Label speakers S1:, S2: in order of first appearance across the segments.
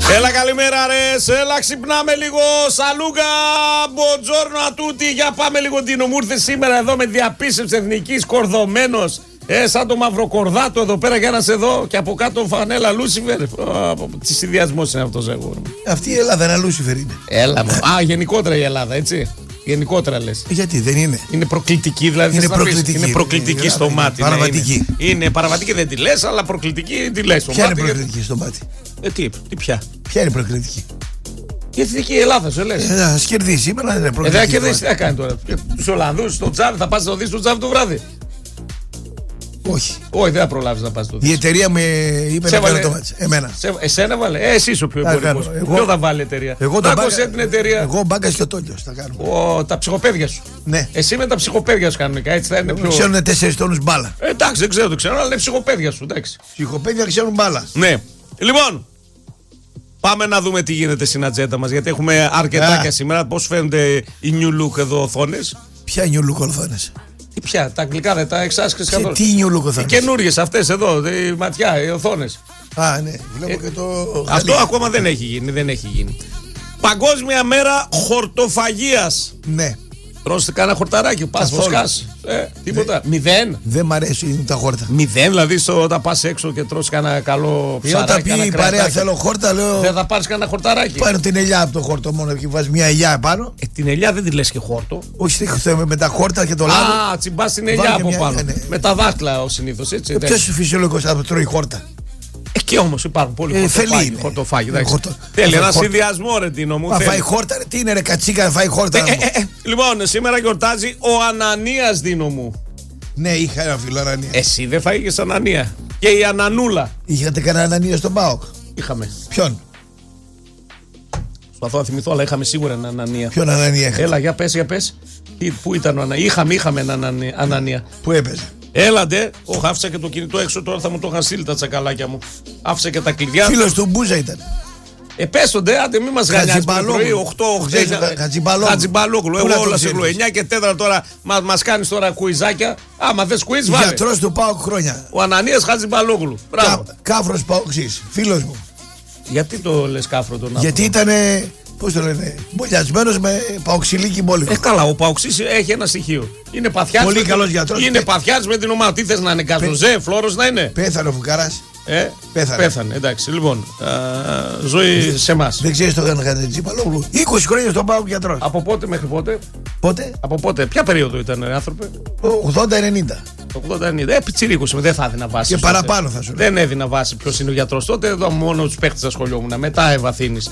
S1: Έλα καλημέρα ρε, έλα ξυπνάμε λίγο. Σαλούγκα, μποτζόρνο ατούτι. Για πάμε λίγο Ντίνο. Μου ήρθε σήμερα εδώ με διαπίστευση εθνικής κορδωμένος. Σαν το μαυροκορδάτο εδώ πέρα και ένας εδώ και από κάτω φανέλα Λούσιφερ. Τι συνδυασμός είναι αυτός εγώ.
S2: Αυτή η Ελλάδα ένα Λούσιφερ είναι.
S1: Έλα μου. Α, γενικότερα η Ελλάδα, έτσι. Γενικότερα λες.
S2: Γιατί δεν είναι.
S1: Είναι προκλητική, δηλαδή. Είναι προκλητική στο μάτι.
S2: Παραβατική.
S1: Είναι παραβατική, δεν τη λες, αλλά προκλητική τη λες.
S2: Ποια είναι προκλητική στο μάτι.
S1: Τι πια.
S2: Ποια είναι προκλητική.
S1: Η εθνική Ελλάδα, σου λες.
S2: Θα κερδίσει σήμερα, δεν είναι προκλητική.
S1: Δεν κερδίσει, τι θα κάνει τώρα. Τους Ολλανδούς, στο Τζάβι, θα πας να το δεις στο Τζάβι το βράδυ.
S2: Όχι.
S1: Όχι, δεν θα προλάβεις να πας το δεις.
S2: Η εταιρεία με είπε να κάνω το μάτς. Εμένα.
S1: Εσένα βάλε. Εσύ είσαι ο πιο εμπορικός. Ποιο θα βάλει η εταιρεία.
S2: Εγώ
S1: την εταιρεία.
S2: Εγώ Μπάγκας και ο Τόλιος θα κάνω.
S1: Τα ψυχοπαίδια σου.
S2: Ναι.
S1: Εσύ με τα ψυχοπαίδια σου κανονικά. Έτσι θα είναι πιο.
S2: Ξέρουν 4 τόνους μπάλα.
S1: Εντάξει, δεν ξέρω, το ξέρω, αλλά είναι ψυχοπαίδια σου. Εντάξει.
S2: Ψυχοπαίδια ξέρουν μπάλα.
S1: Ναι. Λοιπόν. Πάμε να δούμε τι γίνεται στην ατζέντα μας, γιατί έχουμε αρκετάκια σήμερα. Πώς φαίνονται οι New Look εδώ οθόνες.
S2: Ποια New Look οθόνες.
S1: Τι πια, τα αγγλικά δεν τα εξάσκεις καθόλου.
S2: Τι New Look οθόνες.
S1: Οι καινούργιες αυτές εδώ, η ματιά, οι οθόνες.
S2: Α, ναι, βλέπω και το.
S1: Αυτό ακόμα δεν έχει γίνει. Παγκόσμια μέρα χορτοφαγίας.
S2: Ναι.
S1: Τρώστε κάνα χορταράκι, πας βοσκάς. Τίποτα. 0.
S2: Δεν μ' αρέσουν τα χόρτα.
S1: 0, δηλαδή όταν πας έξω και τρως κάνα καλό ψαράκι.
S2: Όταν πει η παρέα θέλω χόρτα, λέω.
S1: Δεν θα πάρεις κάνα χορταράκι.
S2: Πάρω την ελιά από το χόρτο μόνο και βάζει μια ελιά επάνω.
S1: Την ελιά δεν τη λες και χόρτο.
S2: Όχι, με τα χόρτα και το λάδι.
S1: Α, τσιμπάς την ελιά από πάνω.
S2: Ναι.
S1: Με τα δάχτυλα συνήθως, έτσι.
S2: Ποιος φυσιολογικός θα τρώει χόρτα.
S1: Εκεί όμως υπάρχουν πολλοί χορτοφάγοι. Θέλει ένα συνδυασμό ρε Τίνο μου.
S2: Θα φάει χόρτα, τι είναι ρε κατσίκα να φάει χόρτα.
S1: Λοιπόν, σήμερα γιορτάζει ο Ανανίας Δίνο μου.
S2: Ναι, είχα ένα φίλο Ανανία.
S1: Εσύ δεν φάγες Ανανία. Και η Ανανούλα.
S2: Είχατε κανένα Ανανία στον ΠΑΟΚ.
S1: Είχαμε.
S2: Ποιον.
S1: Προσπαθώ να θυμηθώ, αλλά είχαμε σίγουρα ένα Ανανία.
S2: Ποιον Ανανία είχατε.
S1: Έλα, για πες. Πού ήταν ο Ανανία. Είχαμε έναν Ανανία.
S2: Πού έπαιζε.
S1: Έλαντε, άφησα και το κινητό έξω, τώρα θα μου το είχαν στείλει τα τσακαλάκια μου. Άφησα και τα κλειδιά.
S2: Φίλος του Μπούζα ήταν.
S1: Πέσονται, άντε μη μας γανιάζει το πρωί, 8-8. Χατζιμπαλόγλου, εγώ όλα σε 9 και 4 τώρα μας κάνεις τώρα κουιζάκια. Άμα θες κουιζ βάλε.
S2: Γιατρός του ΠΑΟΚ χρόνια.
S1: Ο Ανανίας Χατζιμπαλόγλου.
S2: Κάφρος ΠΑΟΚΣής, φίλος μου.
S1: Γιατί το λες κάφρο τον άνθρωπο.
S2: Γιατί ήτανε, πώς το λένε, μπολιασμένος με παοξιλίκι μπόλικο.
S1: Καλά, ο Παοξής έχει ένα στοιχείο. Είναι παθιάς.
S2: Πολύ καλός γιατρός.
S1: Είναι παθιάς με την ομάδα. Τι θες να είναι, Καζοζέ, Φλόρος να είναι.
S2: Πέθανε ο Φουκαράς.
S1: Πέθανε, εντάξει. Λοιπόν, ζωή σε εμάς.
S2: Δεν ξέρεις το Χατζιμπαλόγλου. 20 χρόνια στον ΠΑΟΚ γιατρός.
S1: Από πότε μέχρι πότε.
S2: Πότε.
S1: Από πότε. Ποια περίοδο ήταν, άνθρωπε.
S2: 80-90.
S1: 80-90. Πιτσιρίκος δεν θα έδινα βάση.
S2: Και παραπάνω θα σου
S1: λέω. Δεν έδινα βάση ποιος είναι ο γιατρός τότε. Εδώ μόνο τους παίχτες ασχολιόμουν. Μετά ευαθύνεις.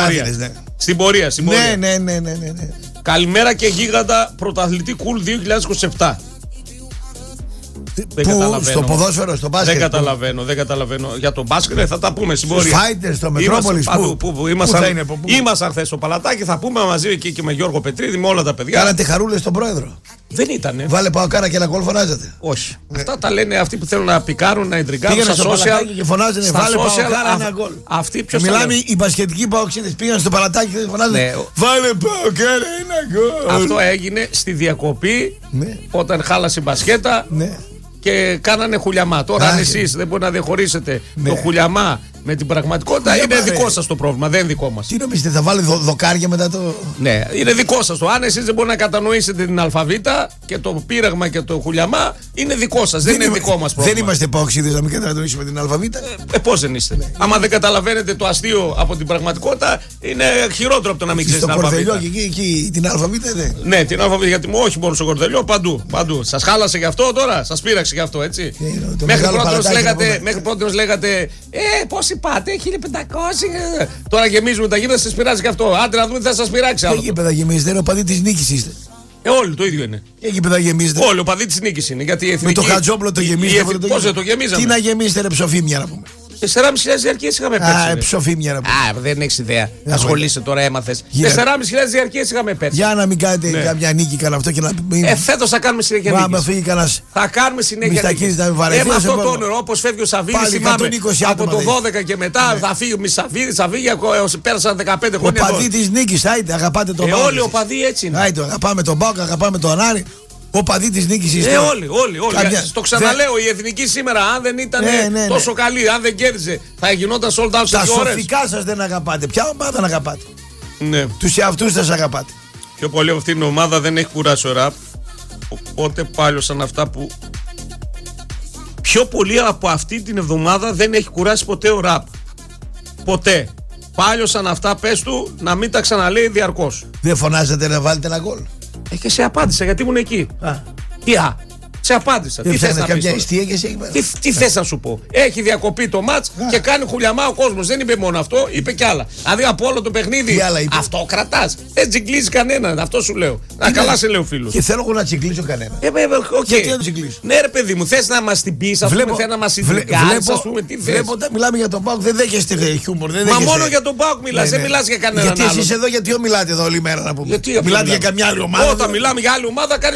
S1: Στην πορεία.
S2: Ναι.
S1: Καλημέρα και γίγαντα πρωταθλητή Κουλ 2027.
S2: Στο ποδόσφαιρο, στο μπάσκετ.
S1: Δεν καταλαβαίνω. Για το μπάσκετ θα τα πούμε στην πορεία.
S2: Φάιτερ, στο Μετρόπολης.
S1: Πού ήμασταν χθες στο Παλατάκι, θα πούμε μαζί εκεί και με Γιώργο Πετρίδη, με όλα τα παιδιά.
S2: Κάνατε χαρούλες στον πρόεδρο.
S1: Δεν ήτανε.
S2: Βάλε πάω κάνα και ένα γκολ φωνάζατε.
S1: Όχι. Αυτά τα λένε αυτοί που θέλουν να πικάρουν, να ιντριγκάρουν στα social.
S2: Και φωνάζανε, βάλε πάω κάνα ένα γκολ.
S1: Αυτοί ποιος
S2: μιλάμε οι μπασκετικοί παοξίδες. Πήγαν στο Παλατάκι και φωνάζανε, βάλε πάω κάνα ένα γκολ.
S1: Αυτό έγινε στη διακοπή όταν χάλασε η μπασκέτα. Και κάνανε χουλιαμά. Τώρα, αν εσείς δεν μπορείτε να διαχωρίσετε το χουλιαμά με την πραγματικότητα, είναι δικό σας το πρόβλημα, δεν είναι δικό μας.
S2: Τι νομίζετε, θα βάλει δοκάρια μετά το.
S1: Ναι, είναι δικό σας το. Αν εσείς δεν μπορείτε να κατανοήσετε την αλφαβήτα και το πείραγμα και το χουλιαμά, είναι δικό σας, δεν είναι δικό μας πρόβλημα.
S2: Δεν είμαστε παοξίδες να μην κατανοήσουμε την αλφαβήτα.
S1: Πώς δεν είστε. Άμα δεν καταλαβαίνετε το αστείο από την πραγματικότητα, είναι χειρότερο από το να μην ξέρετε την αλφαβήτα.
S2: Στο Κορδελιό και εκεί την αλφαβήτα δεν.
S1: Ναι, την αλφαβήτα, γιατί όχι μόνο στο Κορδελιό, παντού. Σας χάλασε γι' αυτό τώρα, σας πήραξε γι' αυτό, έτσι. Μέχρι πρώτη μας λέγατε, πώς πάτε, 1500. Τώρα γεμίζουμε τα γήπεδα, σας πειράζει και αυτό. Άντε να δούμε τι θα σας πειράξει.
S2: Τι γήπεδα γεμίζετε, είναι ο παδί της νίκης είστε.
S1: Όλοι το ίδιο είναι.
S2: Και γήπεδα γεμίζετε.
S1: Όλοι ο παδί της νίκης είναι. Γιατί η εθνική...
S2: Με το Χατζόπλο το γεμίζετε.
S1: Πώς δεν το γεμίζαμε.
S2: Τι να γεμίσετε, ρε ψοφίμια να πούμε.
S1: 4.500 διαρκείες είχαμε πέρσι.
S2: Ψοφίμια να πούμε.
S1: Δεν έχεις ιδέα. Ασχολείσαι τώρα, έμαθες. 4.500 διαρκείες είχαμε πέρσι.
S2: Για να μην κάνετε καμιά νίκη, κανένα αυτό και να μην.
S1: Φέτος θα κάνουμε συνέχεια νίκης. Θα κάνουμε συνέχεια νίκης. Με αυτό το όνειρο, όπως φεύγει ο Σαββίδης, θυμάμαι. Από το 12 και μετά θα φύγει ο Σαββίδης, θα φύγει, πέρασαν 15 χρόνια.
S2: Ο παδί της νίκης, άιτε, αγαπάτε τον Πάοκ.
S1: Όλοι οι οπαδοί έτσι είναι.
S2: Άιτε, αγαπάμε τον Πάοκ, αγαπάμε τον Άρη. Οπαδοί της νίκης.
S1: Όλοι. Το ξαναλέω, η εθνική σήμερα, αν δεν ήταν τόσο καλή, αν δεν κέρδιζε, θα γινόταν sold out σε 2 ώρες.
S2: Τα σοφικά σας δεν αγαπάτε. Ποια ομάδα να αγαπάτε?
S1: Ναι.
S2: Τους εαυτούς σας αγαπάτε.
S1: Πιο πολύ από αυτήν την ομάδα δεν έχει κουράσει ο ραπ. Οπότε πάλιωσαν αυτά που. Πιο πολύ από αυτή την εβδομάδα δεν έχει κουράσει ποτέ ο ραπ. Ποτέ. Πάλιωσαν αυτά, πες του, να μην τα ξαναλέει διαρκώς.
S2: Δεν φωνάζετε να βάλετε ένα γκολ?
S1: Και σε απάντησα γιατί ήμουν εκεί. Σε απάντησα.
S2: Τι θες να πεις? Καμιά αιστεία και σε
S1: τι θες να σου πω? Έχει διακοπεί το μάτς και κάνει χουλιαμά ο κόσμος. Δεν είπε μόνο αυτό, είπε κι άλλα. Δηλαδή από όλο το παιχνίδι αυτό κρατάς. Δεν τσιγκλίζεις κανέναν, αυτό σου λέω. Να καλά σε λέω φίλος.
S2: Και θέλω εγώ να τσιγκλίσω κανέναν.
S1: Γιατί να τσιγκλίσω? Ναι, ρε παιδί μου, θες να μας την πεις, ας πούμε, θες να μας συνδικάσεις, ας πούμε, τι θες?
S2: Βλέπω όταν μιλάμε για τον ΠΑΟΚ δεν δέχεστε χιούμορ.
S1: Μα μόνο για τον ΠΑΟΚ μιλάς, δεν μιλάς για κανέναν άλλο.
S2: Γιατί εσείς εδώ, γιατί μιλάτε εδώ όλη μέρα να πούμε? Μιλάτε για καμιά άλλη ομάδα?
S1: Όταν μιλάμε για άλλη ομάδα κάνεις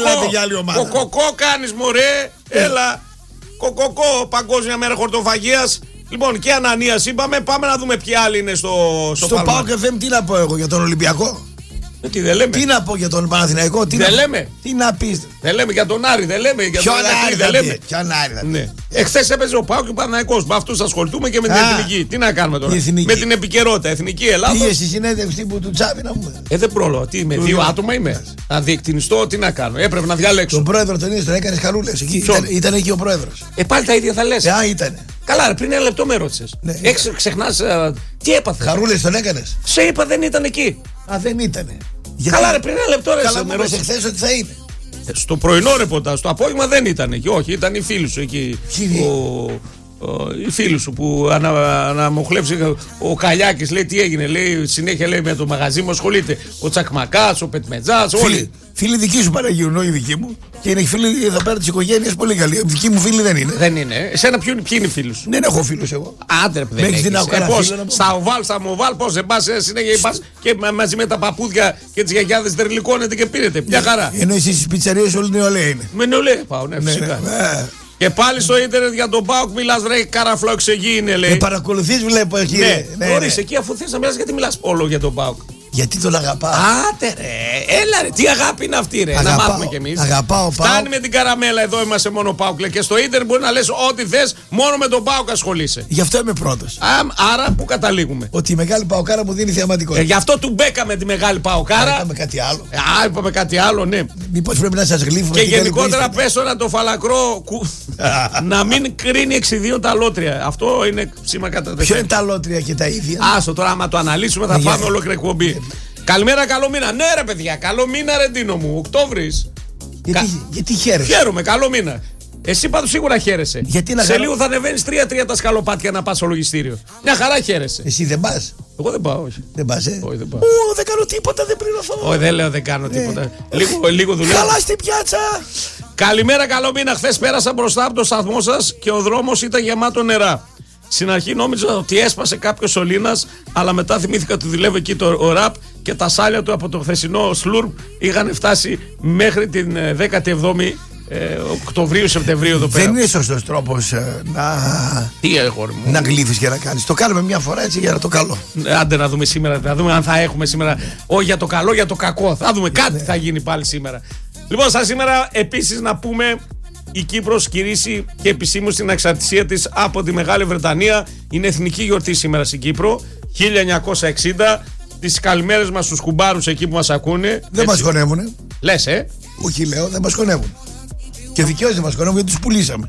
S1: κοκοκό κάνεις μωρέ, έλα. Κοκοκό, Παγκόσμια Μέρα Χορτοφαγίας. Λοιπόν, και Ανανίας είπαμε, πάμε να δούμε ποιοι άλλοι είναι στο
S2: ΠΑΟΚ FM. Τι να πω εγώ για τον Ολυμπιακό?
S1: Τι δεν λέμε?
S2: Τι να πω για τον Παναθηναϊκό?
S1: Δεν λέμε.
S2: Τι να πεις?
S1: Δεν λέμε για τον Άρη, δεν λέμε για τον Άρη. Δεν λέμε.
S2: Ποιον Άρη?
S1: Ναι. Εχθές έπαιζε ο ΠΑΟΚ και ο Παναθηναϊκός. Με αυτούς ασχοληθούμε και με την εθνική. Τι να κάνουμε τώρα? Με την επικαιρότητα. Εθνική Ελλάδα.
S2: Πήγε στη συνέντευξη που του Τσάβη να πούμε.
S1: Δεν πρόλαβα. Τι είμαι, 2 άτομα είμαι. Να διεκτηνιστώ, τι να κάνω? Έπρεπε να διαλέξω.
S2: Τον πρόεδρο τον είδε, τον έκανε χαρούλες. Ήταν εκεί ο πρόεδρος.
S1: Πάλι τα ίδια θα λες.
S2: Ήτανε.
S1: Καλά, πριν 1 λεπτό με ρώτησες. Ξεχνάς τι έπαθε?
S2: Χαρούλες τον έκανες?
S1: Σε είπα δεν ήταν εκεί.
S2: Δεν ήτανε.
S1: Καλά, ρε, πριν 1 λεπτό ρε.
S2: Καλά, μου είπες εχθές ότι θα είναι.
S1: Στο πρωινό ρεπορτάζ, το απόγευμα δεν ήταν εκεί. Όχι, ήταν οι φίλοι σου εκεί. Οι φίλοι σου που αναμοχλεύσει ο Καλιάκης, λέει τι έγινε. Λέει, συνέχεια λέει με το μαγαζί μου ασχολείται. Ο Τσακμακάς, ο Πετμετζάς, όλοι.
S2: Φίλοι δικοί σου παραγγείλουν, όχι δικοί μου. Και είναι φίλοι εδώ πέρα τη οικογένεια πολύ καλοί. Δικοί μου φίλοι δεν είναι.
S1: Δεν είναι. Εσένα ποιοι είναι οι φίλοι σου?
S2: Δεν έχω φίλους εγώ.
S1: Άντε, δεν έχεις. Στα οβάλ, στα μοβάλ, πώς δεν πας συνέχεια πας και μαζί με τα παππούδια και τις γιαγιάδες τερλικώνετε και πήρετε. Μια χαρά.
S2: Ενώ εσείς στις πιτσαρίες όλοι νεολαία είναι.
S1: Με νεολαία πάω, ναι, φυσικά. Και πάλι στο ίντερνετ για τον ΠΑΟΚ μιλάς, βρε καραφλό εξεγίνε, λέει.
S2: Παρακολουθείς, βλέπω εκεί.
S1: Ναι, μπορείς εκεί αφού θες να μιλάς, γιατί μιλάς όλο για τον ΠΑΟΚ?
S2: Γιατί τον αγαπάω.
S1: Άτε ρε, έλα ρε, τι αγάπη είναι αυτή ρε, να μάθουμε κι εμείς.
S2: Αγαπάω ΠΑΟΚ.
S1: Φτάνει με την καραμέλα, εδώ είμαστε μόνο ΠΑΟΚ. Και στο ίντερνετ μπορεί να λες ό,τι θες, μόνο με τον ΠΑΟΚ ασχολείσαι.
S2: Γι' αυτό είμαι πρώτος.
S1: Άρα που καταλήγουμε?
S2: Ότι η μεγάλη ΠΑΟΚάρα μου δίνει θεαματικότητα.
S1: Γι' αυτό του μπέκαμε τη μεγάλη ΠΑΟΚάρα.
S2: Είπαμε κάτι άλλο.
S1: Είπαμε κάτι άλλο, ναι.
S2: Μήπως πρέπει να σας γλύφουμε?
S1: Και γενικότερα πες τώρα το φαλακρό να μην κρίνει εξιδίων τα λότρια. Αυτό είναι σήμα κατά τεσσάρι.
S2: Ποιο είναι τα λότρια και τα ίδια?
S1: Άστο τώρα, άμα το αναλύσουμε θα πάμε ολόκληρη εκπομπή. Καλημέρα, καλό μήνα. Ναι, ρε παιδιά, καλό μήνα, ρε Ντίνο μου. Οκτώβρης.
S2: Γιατί χαίρεσαι?
S1: Χαίρομαι, καλό μήνα. Εσύ πάντως σίγουρα χαίρεσαι.
S2: Σε
S1: λίγο θα ανεβαίνεις 3-3 τα σκαλοπάτια να πας στο λογιστήριο. Μια χαρά χαίρεσαι.
S2: Εσύ δεν πας?
S1: Εγώ δεν πάω, όχι.
S2: Δεν πας,
S1: Όχι, δεν πάω.
S2: Δεν κάνω τίποτα, δεν πληρωθώ.
S1: Όχι, δεν λέω δεν κάνω τίποτα. Λίγο δουλεύω.
S2: Καλά στην πιάτσα.
S1: Καλημέρα, καλό μήνα. Χθες πέρασα μπροστά από το σταθμό σας και ο δρόμος ήταν γεμάτο νερά. Στην αρχή νόμιζα ότι έσπασε κάποιο σωλήνα, αλλά μετά θυμήθηκα ότι δουλεύει εκεί ο ραπ και τα σάλια του από το χθεσινό σλουρμ είχαν φτάσει μέχρι την 17η Οκτωβρίου-Σεπτεμβρίου εδώ πέρα.
S2: Δεν είναι σωστός τρόπος να γλύφεις και να κάνεις. Το κάνουμε μια φορά έτσι για το καλό.
S1: Άντε να δούμε σήμερα, να δούμε αν θα έχουμε σήμερα. Όχι για το καλό, για το κακό. Θα δούμε κάτι θα γίνει πάλι σήμερα. Λοιπόν, σαν σήμερα επίσης να πούμε. Η Κύπρος κηρύσσει και επισήμως την εξαρτησία της από τη Μεγάλη Βρετανία. Είναι εθνική γιορτή σήμερα στην Κύπρο. 1960. Τις καλημέρες μας στους κουμπάρους εκεί που μας ακούνε.
S2: Δεν μας χωνεύουνε.
S1: Λες,
S2: Όχι, λέω, δεν μας χωνεύουν. Και δικαίως δεν μας χωνεύουν γιατί τους πουλήσαμε.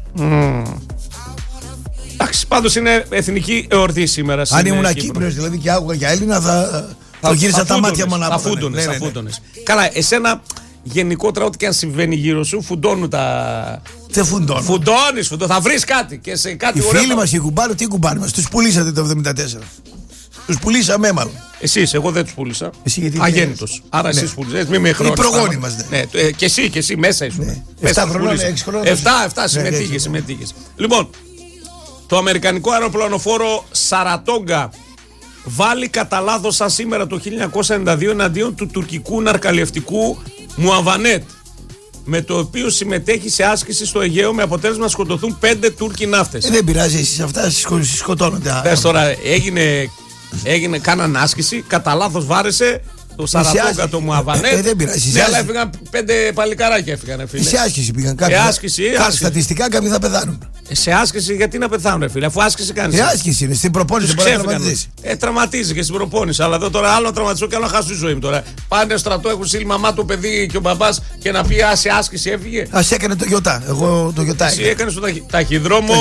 S1: Εντάξει, πάντως είναι εθνική εορτή σήμερα.
S2: Αν ήμουν Κύπριος δηλαδή και άκουγα για Έλληνα θα γύρισα τα μάτια μόνο από
S1: αυτό. Καλά, εσένα. Γενικότερα, ό,τι και αν συμβαίνει γύρω σου, φουντώνουν τα.
S2: Δεν φουντώνουν.
S1: Φουντώνεις, θα βρεις κάτι. Και σε κάτι
S2: οι φίλοι μας, οι κουμπάροι, τι κουμπάροι μας, τους πουλήσατε το 1974. Τους πουλήσαμε μάλλον.
S1: Εσείς, εγώ δεν τους πούλησα. Αγέννητος. Άρα εσείς πουλήσατε. Μην με
S2: χρεώνεις. Οι προγόνοι μας.
S1: Ναι. Και εσύ μέσα ήσουν.
S2: 7 χρονών, 6 χρονών.
S1: 7 συμμετείχες. Λοιπόν, το αμερικανικό αεροπλανοφόρο Σαρατόγκα βάλει κατά λάθος σαν σήμερα το 1992 εναντίον του τουρκικού ναρκαλιευτικού Μουαβανέτ, με το οποίο συμμετέχει σε άσκηση στο Αιγαίο με αποτέλεσμα να σκοτωθούν 5 Τούρκοι ναύτες.
S2: Δεν πειράζει, εσείς αυτά σκοτώνονται.
S1: Πες τώρα, κάναν άσκηση, κατά λάθος βάρεσε Το Σαρατόγκα, το Μουαβανέ.
S2: Δεν πειράζει.
S1: Ναι, αλλά έφυγαν 5 παλικάράκια έφυγαν, φίλε.
S2: Σε άσκηση πήγαν κάποιοι.
S1: Άσκηση.
S2: Στατιστικά κάποιοι θα πεθάνουν.
S1: Σε άσκηση γιατί να πεθάνουν, φίλε, αφού άσκηση κάνει.
S2: Σε άσκηση είναι, στην προπόνηση μπορεί να τραυματίζει.
S1: Τραυματίζει και στην προπόνηση. Αλλά εδώ τώρα άλλο τραυματισμό και άλλο να χάσω τη ζωή μου τώρα. Πάνε στο στρατό, έχουν στείλει μαμά το παιδί και ο μπαμπάς και να πει σε άσκηση έφυγε.
S2: Α, έκανε το γιοτά. Εγώ το γιοτά.
S1: Εσύ έκανε το ταχυδρόμο.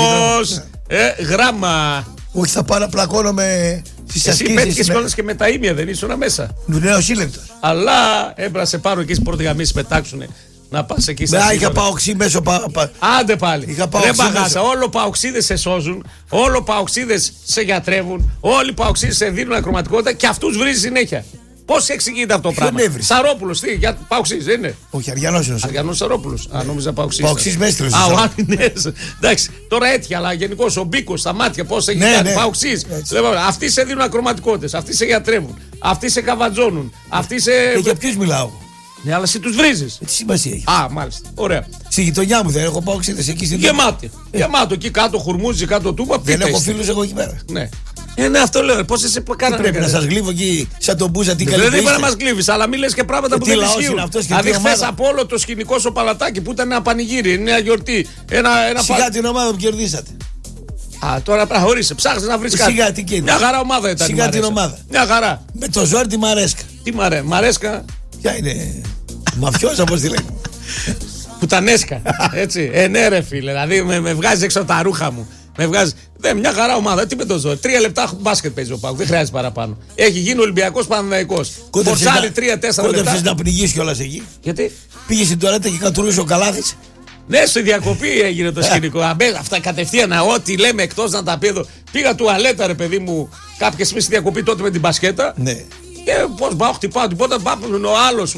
S1: Γράμμα.
S2: Όχι, θα πάω να πλακώνομαι στις ασκήσεις.
S1: Εσύ πέτυχες κιόλας και με τα ίμια, δεν ήσουν μέσα.
S2: Νεοσύλλεκτος.
S1: Αλλά έπρεπε να σε πάρω εκεί στις πρώτες γαμίσεις πετάξουνε. Να πας εκεί στα
S2: είχα παοξί μέσω.
S1: Άντε πάλι. Δεν παγάσα. Όλο παοξίδες σε σώζουν. Όλο παοξίδες σε γιατρεύουν. Όλοι παοξίδες σε δίνουν ακροματικότητα και αυτούς βρίζει συνέχεια. Πώς εξηγείται αυτό το πράγμα. Σαρόπουλος, τι, για παοξίδες, δεν είναι.
S2: Όχι, Αριανός είναι.
S1: Αριανός Σαρόπουλος. Αν νόμιζα παοξίδες.
S2: Παοξίδες μέστρος.
S1: Εντάξει, τώρα έτυχε, αλλά γενικώς ο Μπίκος στα μάτια πώς έχει κάνει. Παοξίδες. Αυτοί σε δίνουν ακροματικότητες. Αυτοί σε γιατρεύουν. Αυτοί σε καβατζώνουν. Αυτοί σε.
S2: Για ποιους μιλάω.
S1: Ναι, αλλά εσύ τους βρίζεις.
S2: Τι σημασία έχει.
S1: Α, μάλιστα. Ωραία.
S2: Στη γειτονιά μου δεν έχω παοξίδες εκεί στην.
S1: Γεμάτο εκεί κάτω, χουρμούζει κάτω τούμπα.
S2: Δεν έχω φίλους εγώ εκεί πέρα.
S1: Ναι. Ναι, αυτό λέω. Πώς εσύ κάνατε.
S2: Πρέπει να σας γλύβω εκεί σαν τον Μπούζα την καλή.
S1: Δεν είπα να μας γλύβεις, αλλά μην λες και πράγματα που δεν ισχύουν. Δηλαδή χθες από όλο το σκηνικό στο Παλατάκι που ήταν ένα πανηγύρι, μια γιορτή.
S2: Σιγά την ομάδα που κερδίσατε.
S1: Α, τώρα ορίστε, ψάχνεις να βρεις κάτι.
S2: Σιγά τι κέρδισε.
S1: Μια χαρά ομάδα ήταν.
S2: Σιγά την ομάδα.
S1: Μια χαρά.
S2: Με το ζόρι τη Μαρέσκα.
S1: Τι Μαρέσκα.
S2: Ποια είναι. Μαφιόζα, πώς τη λένε.
S1: Πουτανέσκα. Έτσι. Ναι, ρε φίλε. Δηλαδή με βγάζει έξω από τα ρούχα μου. Με βγάζει. Μια χαρά ομάδα. Τι με το ζόρι. 3 λεπτά μπάσκετ παίζει ο Πάουκ. Δεν χρειάζεται παραπάνω. Έχει γίνει Ολυμπιακός Παναθηναϊκός. Φορτσάρει 3-4 λεπτά.
S2: Κόντεψες να πνιγείς κιόλας εκεί.
S1: Γιατί?
S2: Πήγε στην τουαλέτα και κατουρούσε ο Καλάθης.
S1: Ναι, στη διακοπή έγινε το σκηνικό. Αυτά κατευθείαν, ό,τι λέμε εκτός να τα πει εδώ. Πήγα τουαλέτα, ρε παιδί μου, κάποια στιγμή στη διακοπή τότε με την μπασκέτα.
S2: Ναι.
S1: Και πώς πάω, χτυπάω την πόρτα, ο άλλος,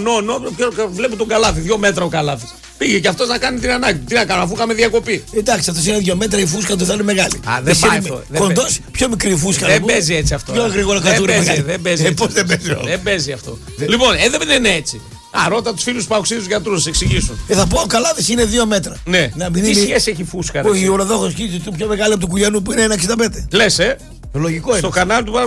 S1: βλέπω τον Καλάθι, 2 μέτρα ο Καλάθης. Πήγε και αυτός να κάνει την ανάγκη. Τι να κάνω, αφού είχαμε διακοπή.
S2: Εντάξει, αυτός είναι 2 μέτρα, η φούσκα του θα είναι μεγάλη.
S1: Α, δεν πάει αυτό.
S2: Κοντός, πιο μικρή φούσκα.
S1: Δεν παίζει έτσι αυτό.
S2: Πιο γρήγορα κατουρίζει.
S1: Δεν παίζει.
S2: Πώς δεν παίζει.
S1: Δεν παίζει αυτό. Λοιπόν, δεν είναι έτσι. Ρώτα τους φίλους παοξίδους γιατρούς, εξηγήσουν.
S2: Θα πω, ο Καλάθης είναι 2 μέτρα.
S1: Ναι. Τι σχέση έχει φούσκα.
S2: Όχι, ο Ροδόχος κοίτη του πιο μεγάλο από του Κουλιανού που είναι 1,65.
S1: Λες,
S2: Λογικό είναι.
S1: Στο κανάλι του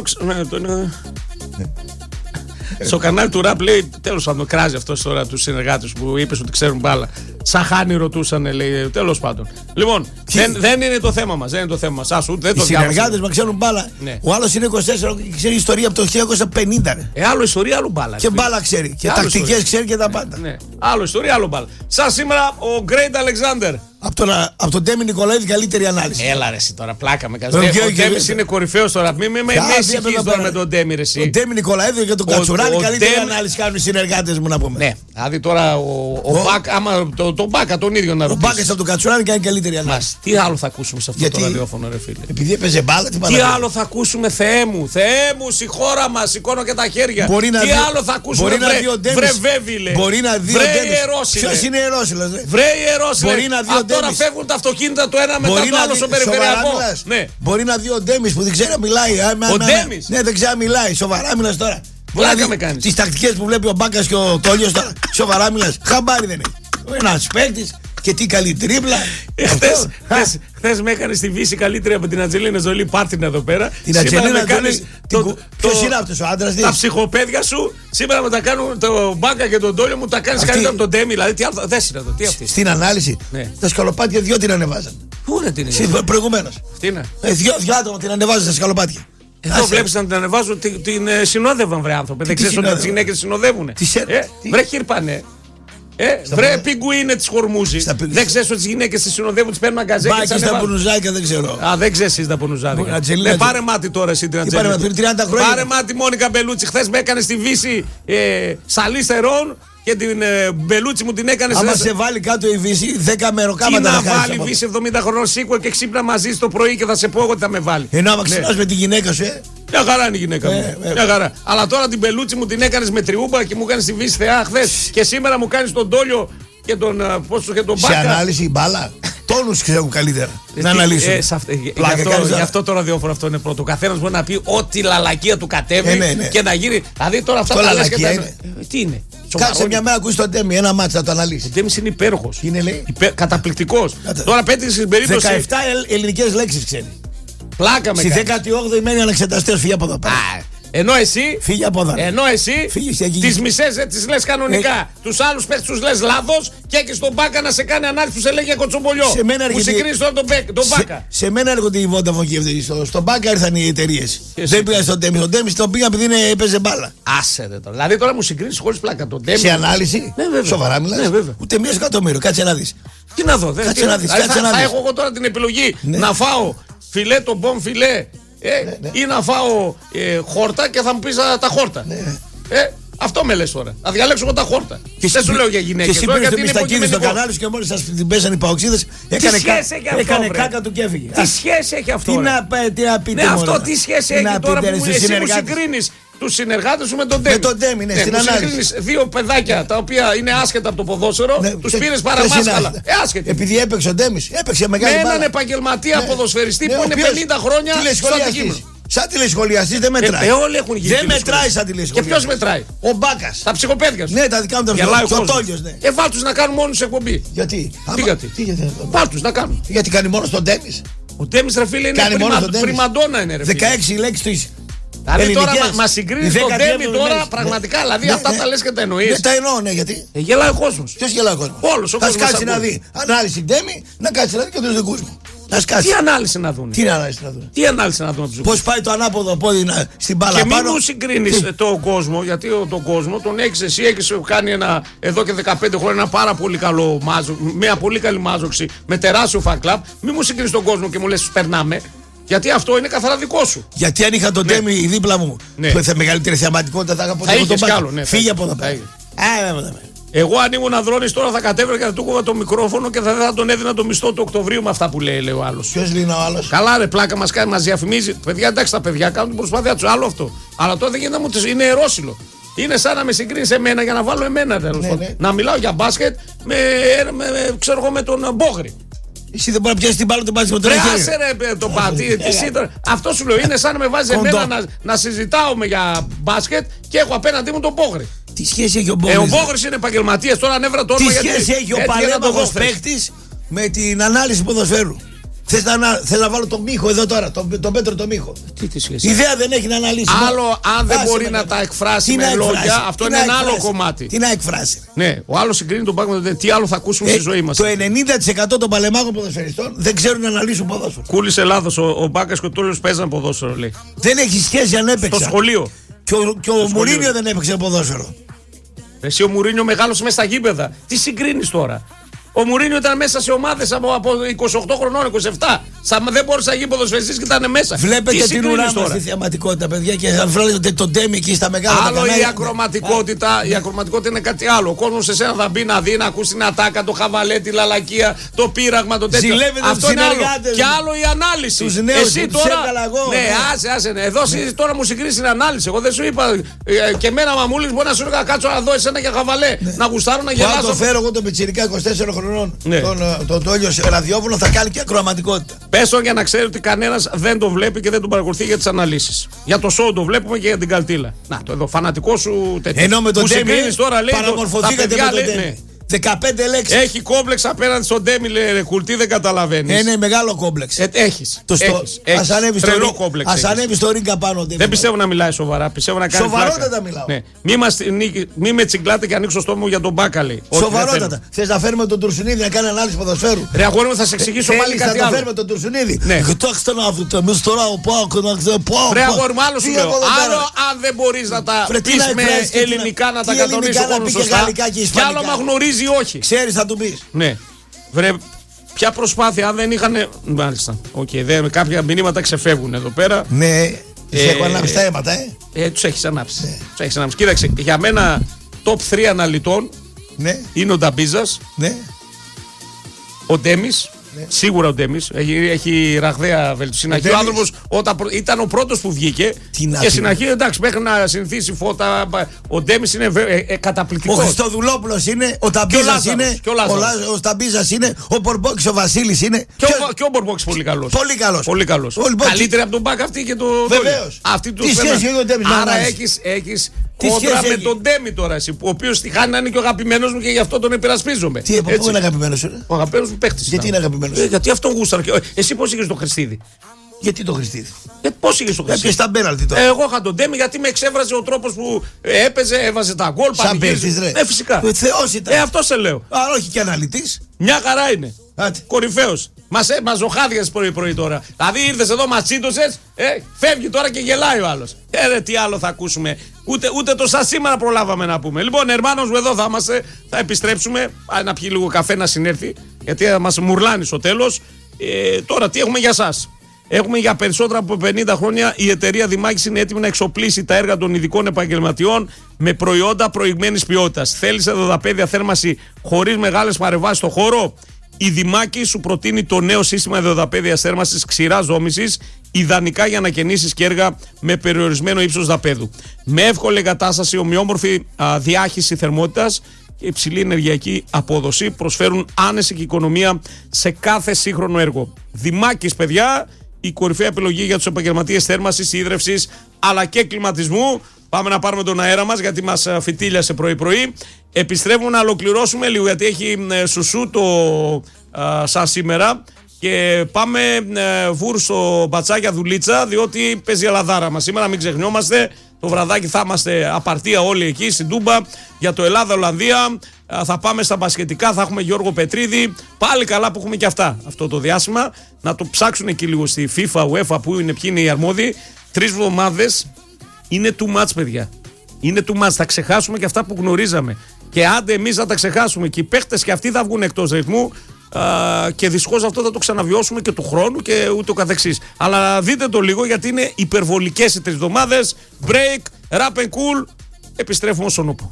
S1: στο κανάλι του Ραπ λέει, τέλος πάντων, κράζει αυτός τώρα τους συνεργάτες που είπες ότι ξέρουν μπάλα. Σαχάνι ρωτούσαν, λέει, τέλος πάντων. Λοιπόν, δεν είναι το θέμα μας. Οι
S2: συνεργάτες μας ξέρουν μπάλα.
S1: Ναι.
S2: Ο άλλος είναι 24 και ξέρει ιστορία από το 1950.
S1: Άλλο ιστορία, άλλο μπάλα.
S2: Και μπάλα ξέρει. Και τακτικές ξέρει και τα πάντα.
S1: Ναι. Άλλο ιστορία, άλλο μπάλα. Σαν σήμερα ο Great Alexander.
S2: Από τον Ντέμι Νικολαίδη καλύτερη ανάλυση.
S1: Έλα ρε εσύ τώρα, πλάκα με κάνει. Ο Ντέμις είναι κορυφαίος τώρα. Μην με ησυχείς τώρα με τον Ντέμι ρε εσύ.
S2: Ο Ντέμι Νικολαίδη και τον Κατσουράνη καλύτερη ανάλυση κάνουν οι συνεργάτες μου να πούμε.
S1: Ναι, δηλαδή τώρα τον Μπάκα τον ίδιο να ρωτήσεις.
S2: Ο Μπάκας από τον Κατσουράνη κάνει καλύτερη ανάλυση.
S1: Τι άλλο θα ακούσουμε σε αυτό το ραδιόφωνο ρε φίλε.
S2: Επειδή έπαιζε μπάλα,
S1: τι άλλο θα ακούσουμε, Θεέ μου, η χώρα μας, σηκώνω και τα χέρια. Τι άλλο θα ακούσουμε, βρε βέβηλε.
S2: Μπορεί να δει ο Ντέμις. Ποιος είναι ιερόσυλος.
S1: Βρε ιερόσυλε. Τώρα φεύγουν τα αυτοκίνητα το ένα μετά το άλλο στο περιφερειακό.
S2: Ναι. Μπορεί να δει ο Ντέμις που δεν ξέρει να μιλάει.
S1: Ο Ντέμις.
S2: Ναι, δεν ξέρει να μιλάει. Σοβαρά μιλάς τώρα.
S1: Πλάκα με κάνεις.
S2: Τις τακτικές που βλέπει ο Μπάκας και ο Τόλιος τώρα. Σοβαρά μιλάς. Χαμπάρι δεν έχει. Ένας παίκτης και τι καλή τρίπλα.
S1: Χθες με έκανε στη Βύση καλύτερη από την Ατζελίνα Ζολή Πάρτιν εδώ πέρα.
S2: Την Ατζελίνα Ζολή. Ποιος είναι αυτός ο άντρας της?
S1: Τα ψυχοπαίδια σου σήμερα με τα κάνουν το Μπάκα και τον Τόλιο μου τα κάνεις καλύτερα από τον Ντέμι. Δηλαδή τι άλλο. Δες είναι εδώ. Τι αυτή.
S2: Στην ανάλυση. Τα σκαλοπάτια 2 την ανεβάζαν.
S1: Πού είναι την ανεβάζαν?
S2: Προηγουμένως.
S1: Τι είναι?
S2: 2 άτομα την ανεβάζαν στα σκαλοπάτια.
S1: Εδώ βλέπεις να την ανεβάζουν, την συνόδευαν βρε άνθρωποι. Δεν ξέρεις ότι τις γυναίκες συνοδεύουνε. Βρε χειρπάνε. Βρε πιγκουίνε τη Χορμούζη. Δεν ξέρεις ότι τις γυναίκες τις συνοδεύουν, τις παίρνουν αγκαζέ.
S2: Μπάκι στα πουνουζάκια δεν ξέρω.
S1: Α, δεν ξέρεις εσείς τα πουνουζάκια. Πάρε μάτι τώρα εσύ την Ατζελίνα. Πάρε μάτι Μόνικα Μπελούτσι. Χθες με έκανε στη Βύση σαλίστερον. Και την Μπελούτσι μου την έκανε.
S2: Άμα σε βάλει κάτω η Βύση, 10 μεροκάματα
S1: να βάλει η Βύση 70 χρονών σήκω και ξύπνα μαζί το πρωί και θα σε πω εγώ ότι θα με βάλει.
S2: Ενώ άμα ξυπνάς με τη γυναίκα σου,
S1: Μια χαρά είναι η γυναίκα μου. Μια χαρά. Αλλά τώρα την Μπελούτσι μου την έκανε με τριούμπα και μου έκανε τη Βύση θεά χθες. Και σήμερα μου κάνει τον Τόλιο και τον Μπάκα.
S2: Σε ανάλυση μπάλα. Τόνους ξέρουν καλύτερα. Να αναλύσουν.
S1: Γι' αυτό το ραδιόφωνο αυτό είναι πρώτο. Ο καθένας μπορεί να πει ό,τι λαλακία του κατέβει και να γίνει. Δηλαδή τώρα αυτά τα λες και τα. Τι είναι?
S2: Κάτσε μια μέρα ακούσει τον Ντέμι, ένα μάτσα να το αναλύσει.
S1: Ο Ντέμις είναι υπέροχος.
S2: Είναι λέει.
S1: Καταπληκτικός. Τώρα πέτυχε στην περίπτωση.
S2: 17 ελληνικές λέξεις ξέρει.
S1: Πλάκα με
S2: στη 18η μένει αναξεταστέως, φύγει από εδώ πέρα.
S1: Ενώ εσύ.
S2: Φύγε από εδώ.
S1: Ενώ εσύ. Τις μισές τις λες κανονικά. Τους άλλους παίχτες τους λες λάθος και έχεις τον Μπάκα να σε κάνει ανάλυση που σε λέγει κοτσομπολιό. Που συγκρίνεις τώρα τον Μπάκα.
S2: Σε μένα έρχονται οι Vodafone και στον Μπάκα ήρθαν οι εταιρείες. Δεν πήγαν στον Ντέμι. Στον Ντέμι τον πήγαν επειδή έπαιζε μπάλα.
S1: Άσε ρε τώρα. Δηλαδή τώρα μου συγκρίνεις χωρίς πλάκα τον Ντέμι.
S2: Σε ανάλυση. Σοβαρά μιλάς. Ούτε μία εκατομμύριο. Κάτσε να δεις.
S1: Τι να δω.
S2: Κάτσε να δεις.
S1: Θα έχω εγώ τώρα την επιλογή να φάω φιλέ το μπομ φιλέ. Ή να φάω χόρτα και θα μου πεις τα χόρτα. Αυτό με λες τώρα. Θα διαλέξω εγώ τα χόρτα. Δεν σου λέω για γυναίκες.
S2: Και εσύ πήρες το μιστακίδι στο κανάλι σου και μόλις σας την πέσανε οι παοξίδες έκανε κάκα του και έφυγε.
S1: Τι σχέση έχει αυτό?
S2: Τι να πείτε
S1: μόνο. Αυτό τι σχέση έχει τώρα που εσύ μου συγκρίνεις τους συνεργάτες σου με τον Ντέμι.
S2: Με τον Ντέμι, ναι, στην ανάλυση.
S1: Συγκρίνεις δύο παιδάκια τα οποία είναι άσχετα από το ποδόσφαιρο, τους πήρες παραμάσκαλα. Άσχετοι.
S2: Επειδή έπαιξε ο Ντέμις, έπαιξε μεγάλη μπάλα.
S1: Με έναν επαγγελματία ποδοσφαιριστή που είναι 50 χρόνια στο αντικείμενο.
S2: Σαν τηλεσχολιαστής δεν μετράει.
S1: Όλοι έχουν γίνει.
S2: Δεν μετράει σαν τηλεσχολιαστής.
S1: Και ποιος μετράει?
S2: Ο Μπάκας.
S1: Τα ψυχοπαίδια σου.
S2: Ναι, τα δικά μου τα ψυχοπαίδια. Ο Τόλιος, ναι.
S1: Βάλ' τους να κάνουν μόνοι σε εκπομπή.
S2: Γιατί?
S1: Βάλ' τους να κάνουν.
S2: Γιατί κάνει μόνο στον Ντέμις.
S1: Ο Ντέμις ρε φίλε είναι πριμαντόνα είναι ρε φίλε.
S2: 16 λέξεις.
S1: Δηλαδή τώρα μα συγκρίνεις τον Ντέμι τώρα πραγματικά. Δηλαδή αυτά τα λες και τα εννοείς.
S2: Δεν τα εννοώ, ναι, γιατί.
S1: Γελάει ο κόσμος.
S2: Ποιος γελάει ο κόσμος?
S1: Όλος ο κόσμος.
S2: Θα κάτσει να δει ανάλυση Ντέμι, να κάτσει να δει και τους δικούς μου.
S1: Τι ανάλυση να δουν?
S2: Τι ανάλυση να δουν?
S1: Τι ανάλυση να δουν?
S2: Πώς πάει το ανάποδο πόδι στην μπάλα
S1: και
S2: πάνω.
S1: μην μου συγκρίνεις τον κόσμο, γιατί τον κόσμο τον έχεις εσύ, έχεις κάνει εδώ και 15 χρόνια ένα πάρα πολύ καλό μια πολύ καλή μάζοξη με τεράστιο fan club. Μην μου συγκρίνεις τον κόσμο και μου λες τους περνάμε. Γιατί αυτό είναι καθαρά δικό σου.
S2: Γιατί αν είχα τον Ντέμι δίπλα μου, που θα μεγαλύτερη θεαματικότητα θα είχα από τον Μπάκα. Φύγε από εδώ πέρα.
S1: Εγώ αν ήμουν Ανδρώνης τώρα θα κατέβαινα και θα του κόβα το μικρόφωνο και δεν θα τον έδινα το μισθό του Οκτωβρίου με αυτά που λέει ο άλλος.
S2: Ποιος λέει ο άλλος?
S1: Καλά ρε πλάκα μας κάνει, μας διαφημίζει. Παιδιά εντάξει τα παιδιά κάνουν την προσπάθειά τους, άλλο αυτό. Αλλά τώρα δεν γίνεται να μου είναι ερώσιλο. Είναι σαν να με συγκρίνεις εμένα για να βάλω εμένα τέλος. Να μιλάω για μπάσκετ ξέρω εγώ με τον Μπόγρη.
S2: Εσύ δεν μπορεί να πιάσει την μπάλα τον πάτη με τον χέρι.
S1: Άσε ρε το πάτη. Αυτό σου λέω είναι σαν να με βάζει εμένα να συζητάω για μπάσκετ και έχω απέναντί μου τον Μπόγρη.
S2: Τι σχέση έχει ο Μπόγρης?
S1: Ο Μπόγρης είναι επαγγελματίας, τώρα ανέβρα το όνομα.
S2: Τι σχέση έχει ο παλέμαχος παίκτης με την ανάλυση ποδοσφαίρου? Θες να βάλω τον Μίχο εδώ τώρα, τον Πέτρο τον Μίχο.
S1: Τι σχέση?
S2: Ιδέα δεν έχει να αναλύσει.
S1: Άλλο αν δεν μπορεί να τα εκφράσει με λόγια, αυτό είναι ένα άλλο κομμάτι.
S2: Τι να εκφράσει?
S1: Ναι, ο άλλος συγκρίνει τον Μπάκα με τον τι άλλο θα ακούσουμε στη ζωή μας.
S2: Το 90% των παλεμάχων ποδοσφαιριστών δεν ξέρουν να αναλύσουν ποδόσφαιρο.
S1: Κούλησε λάθος, ο Μπάκας και ο Τόλιος παίζαν ποδόσφαιρο λέει.
S2: Δεν έχει σχέση αν έπαιξε.
S1: Στο σχολείο.
S2: Και ο Μουρίνιο δεν έπαιξε ποδόσφαιρο.
S1: Εσύ ο Μουρίνιο μεγάλωσε μέσα στα γήπεδα. Τι συγκρίνεις τώρα? Ο Μουρίνιο ήταν μέσα σε ομάδες από 28 χρονών, 27. Δεν μπορούσε να γίνει ποδοσφαιριστής και ήταν μέσα.
S2: Βλέπετε την ουρά μας στη θεαματικότητα, παιδιά, και θα βρείτε τον Ντέμι εκεί στα μεγάλα.
S1: Άλλο η ακροματικότητα. Η ακροματικότητα είναι κάτι άλλο. Ο κόσμος σε σένα θα μπει να δει, να ακούσει την ατάκα, το χαβαλέ, τη λαλακία, το πείραγμα, το τέτοιο. Αυτό είναι άλλο. Και άλλο η ανάλυση.
S2: Εσύ τώρα.
S1: Ναι, άσε. Εδώ τώρα μου συγκρίνεις την ανάλυση. Εγώ δεν σου είπα. Και εμένα μαμούλης μπορεί να σου έλεγα κάτσω να δω εσένα για χαβαλέ. Να γουστάρω να γελάσω.
S2: Αν το φέρω εγώ τον πιτσιρικά 24 χρονών, τον Τόλιο σε ραδιόφωνο, θα κάνει και ακροαματικότητα.
S1: Πέσω για να ξέρει ότι κανένας δεν το βλέπει και δεν τον παρακολουθεί για τις αναλύσεις. Για το show το βλέπουμε και για την καλτήλα. Να, το εδώ φανατικό σου τέτοιο.
S2: Ενώ με τον Ντέμι
S1: παραμορφωθήκατε με τον Ντέμι.
S2: 15 λέξεις.
S1: Έχει κόμπλεξ απέναντι στον Ντέμι, λέει κουλτή, δεν καταλαβαίνεις.
S2: Είναι μεγάλο κόμπλεξ.
S1: Έχεις.
S2: Ας ανέβει στο ρίγκα πάνω.
S1: Δεν πιστεύω να μιλάει σοβαρά. Πιστεύω να κάνει.
S2: Σοβαρότατα μιλάω.
S1: Μη με τσιγκλάτε και ανοίξω το στόμα μου για τον Μπάκα, λέει.
S2: Σοβαρότατα. Θες να φέρουμε τον Τουρσουνίδη να κάνει ανάλυση ποδοσφαίρου?
S1: Ρε αγόρι μου, θα σε εξηγήσω πάλι κάτι άλλο.
S2: Θα φέρουμε τον Τουρσουνίδη.
S1: Κοιτάξτε
S2: να βρείτε, εμείς τώρα ο Πάκο να ξέρουμε.
S1: Ρε αγόρι μου, άλλο σου λέω. Άλλο αν δεν μπορείς να τα πεις με ελληνικά να τα κατανοήσεις ο κόσμος σωστά. Κι άλλο άμα γνωρίζει όχι.
S2: Ξέρεις θα του πεις.
S1: Ναι. Βρε, ποια προσπάθεια, αν δεν είχαν. Μάλιστα. Κάποια μηνύματα ξεφεύγουν εδώ πέρα.
S2: Ναι, σε έχω ανάψει τα αίματα,
S1: τους έχεις ανάψει. Κοίταξε, για μένα top 3 αναλυτών είναι ο Νταμπίζας, ο Ντέμις. Ναι. Σίγουρα ο Ντέμις έχει ραγδαία βελτίωση. Ο άνθρωπος ήταν ο πρώτος που βγήκε και στην αρχή εντάξει, μέχρι να συνηθίσει φώτα. Ο Ντέμις είναι καταπληκτικός.
S2: Ο Χριστοδουλόπουλος είναι, ο Ταμπίζας είναι, ο Ταμπίζας είναι, ο Μπορμπόκης ο Βασίλης είναι.
S1: Και ο Μπορμπόκης πολύ καλός.
S2: Πολύ καλός.
S1: Καλύτερη από τον Μπάκα αυτή και το.
S2: Βεβαίως.
S1: Τι σχέση έχει ο Ντέμις? Άρα έχεις κόντρα με τον Ντέμι τώρα, εσύ, ο οποίος στη χάνει να είναι και ο αγαπημένος μου και γι' αυτό τον υπερασπίζομαι.
S2: Τι, από πού είναι αγαπημένος?
S1: Ο αγαπημένος μου παίχτης.
S2: Γιατί είναι αγαπημένος?
S1: Γιατί αυτόν γούσταρα. Εσύ πώς είχες το Χριστίδη?
S2: Γιατί το Χριστίδη?
S1: Πώς είχε το Χριστίδη?
S2: Στα πέναλτι τώρα.
S1: Εγώ είχα τον Ντέμι γιατί με εξέφραζε ο τρόπος που έπαιζε, έβαζε τα γκολ.
S2: Σαν παίκτης, ρε.
S1: Ναι, φυσικά.
S2: Θεός ήταν.
S1: Αυτό σε λέω.
S2: Αλλά όχι και αναλυτής.
S1: Μια χαρά είναι. Κορυφαίος. Μας ζωχάδιασες πρωί τώρα. Δηλαδή ήρθες εδώ, μας τσίτωσες, φεύγει τώρα και γελάει ο άλλος. Ρε, τι άλλο θα ακούσουμε. Ούτε το σαν σήμερα προλάβαμε να πούμε. Λοιπόν, Ερμάνος μου, εδώ θα είμαστε. Θα επιστρέψουμε. Να πιει λίγο καφέ να συνέρθει. Γιατί θα μας μουρλάνει στο τέλος. Τώρα τι έχουμε για σας? Έχουμε για περισσότερα από 50 χρόνια η εταιρεία Δημάκης είναι έτοιμη να εξοπλίσει τα έργα των ειδικών επαγγελματιών με προϊόντα προηγμένης ποιότητας. Θέλεις εδωδαπέδια θέρμανση χωρίς μεγάλες παρεμβάσεις στο χώρο? Η Δημάκη σου προτείνει το νέο σύστημα εδωδαπέδιας θέρμανσης ξηράς δόμησης, ιδανικά για ανακαινήσεις και έργα με περιορισμένο ύψος δαπέδου. Με εύκολη εγκατάσταση, ομοιόμορφη διάχυση θερμότητας και υψηλή ενεργειακή απόδοση προσφέρουν άνεση και οικονομία σε κάθε σύγχρονο έργο. Δημάκης, παιδιά, η κορυφαία επιλογή για τους επαγγελματίες θέρμανσης, ίδρευσης αλλά και κλιματισμού. Πάμε να πάρουμε τον αέρα μας γιατί μας φυτίλιασε πρωί-πρωί. Επιστρέφουμε να ολοκληρώσουμε λίγο γιατί έχει σουσού το σαν σήμερα. Και πάμε βούρ στο μπατσάκια δουλίτσα διότι παίζει η Ελλαδάρα μας. Σήμερα μην ξεχνιόμαστε, το βραδάκι θα είμαστε απαρτία όλοι εκεί στην Τούμπα για το Ελλάδα-Ολλανδία. Θα πάμε στα μπασκετικά, θα έχουμε Γιώργο Πετρίδη. Πάλι καλά που έχουμε και αυτά αυτό το διάστημα. Να το ψάξουν εκεί λίγο στη FIFA, UEFA που είναι, ποιοι είναι οι αρμόδιοι. 3 εβδομάδες είναι too much, παιδιά. Είναι too much. Θα ξεχάσουμε και αυτά που γνωρίζαμε. Και άντε εμείς θα τα ξεχάσουμε. Και οι παίχτες και αυτοί θα βγουν εκτός ρυθμού. Και δυστυχώς αυτό θα το ξαναβιώσουμε και του χρόνου και ούτω καθεξής. Αλλά δείτε το λίγο γιατί είναι υπερβολικές οι 3 εβδομάδες. Break, rap and cool. Επιστρέφουμε στον ούπο.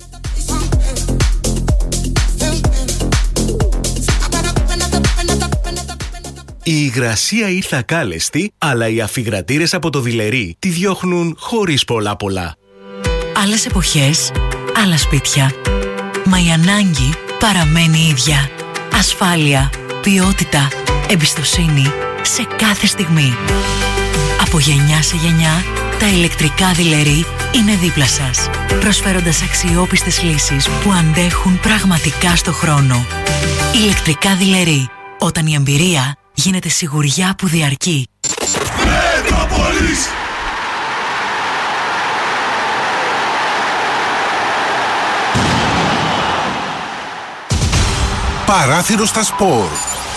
S3: Η υγρασία ήρθε ακάλεστη, αλλά οι αφιγρατήρες από το Δειλερί τη διώχνουν χωρίς πολλά.
S4: Άλλες εποχές, άλλα σπίτια. Μα η ανάγκη παραμένει ίδια. Ασφάλεια, ποιότητα, εμπιστοσύνη σε κάθε στιγμή. Από γενιά σε γενιά, τα ηλεκτρικά Δειλερί είναι δίπλα σας, προσφέροντας αξιόπιστες λύσεις που αντέχουν πραγματικά στο χρόνο. Ηλεκτρικά Δειλερί, όταν η εμπειρία γίνεται σιγουριά που διαρκεί.
S5: Μετρόπολης! Παράθυρο στα σπορ.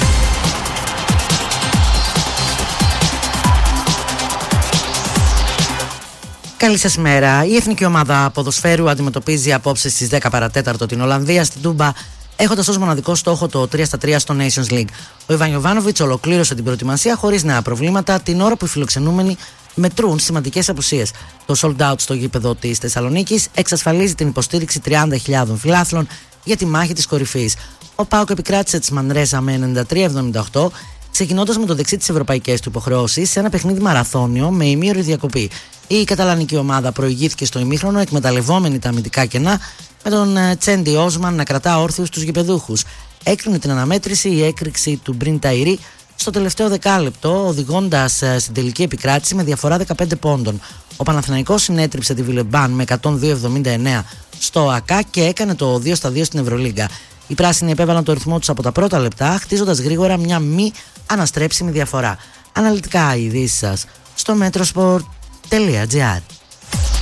S6: Καλή σας ημέρα. Η εθνική ομάδα ποδοσφαίρου αντιμετωπίζει απόψε στις 10 παρατέταρτο την Ολλανδία στην Τούμπα, έχοντας ως μοναδικό στόχο το 3-3 στο Nations League. Ο Ιβάν Γιοβάνοβιτς ολοκλήρωσε την προετοιμασία χωρίς νέα προβλήματα την ώρα που οι φιλοξενούμενοι μετρούν σημαντικές απουσίες. Το sold out στο γήπεδο της Θεσσαλονίκης εξασφαλίζει την υποστήριξη 30.000 φιλάθλων για τη μάχη της κορυφής. Ο ΠΑΟΚ επικράτησε της Μανρέσα με 93-78, ξεκινώντας με το δεξί της ευρωπαϊκές του υποχρεώσεις σε ένα παιχνίδι μαραθώνιο με ημίωρη διακοπή. Η καταλανική ομάδα προηγήθηκε στο ημίχρονο εκμεταλλευόμενη τα αμυντικά κενά, με τον Τσέντι Όσμαν να κρατά όρθιους τους γηπεδούχους. Έκρινε την αναμέτρηση η έκρηξη του Μπριν Ταϊρή στο τελευταίο δεκάλεπτο, οδηγώντας στην τελική επικράτηση με διαφορά 15 πόντων. Ο Παναθηναϊκός συνέτριψε τη Βιλεμπάν με 102-79 στο ΑΚΑ και έκανε το 2-2 στην Ευρωλίγκα. Οι πράσινοι επέβαλαν το ρυθμό τους από τα πρώτα λεπτά, χτίζοντας γρήγορα μια μη αναστρέψιμη διαφορά. Αναλυτικά οι ειδήσεις σας στο metrosport.gr.